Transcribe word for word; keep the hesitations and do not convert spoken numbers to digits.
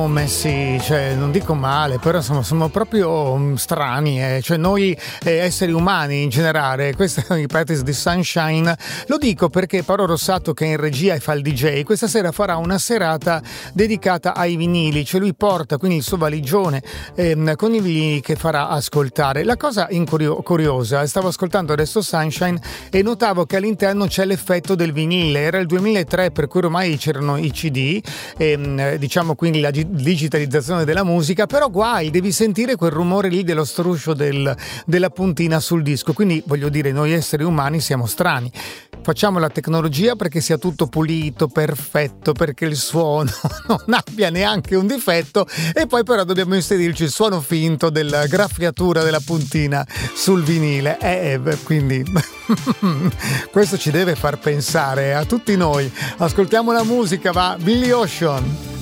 messi, cioè non dico male, però insomma siamo proprio um, strani, eh. Cioè noi eh, esseri umani in generale. Questo è i Patties di Sunshine. Lo dico perché Paolo Rossato, che è in regia e fa il D J, questa sera farà una serata dedicata ai vinili, cioè lui porta quindi il suo valigione ehm, con i vinili che farà ascoltare. La cosa incurio- curiosa, stavo ascoltando adesso Sunshine e notavo che all'interno c'è l'effetto del vinile. Era il duemilatré, per cui ormai c'erano i C D, ehm, diciamo quindi la digitalizzazione della musica, però guai, devi sentire quel rumore lì dello struscio del, della puntina sul disco. Quindi voglio dire, noi esseri umani siamo strani, facciamo la tecnologia perché sia tutto pulito, perfetto, perché il suono non abbia neanche un difetto, e poi però dobbiamo inserirci il suono finto della graffiatura della puntina sul vinile. Eh, quindi questo ci deve far pensare a tutti noi. Ascoltiamo la musica, va, Billy Ocean.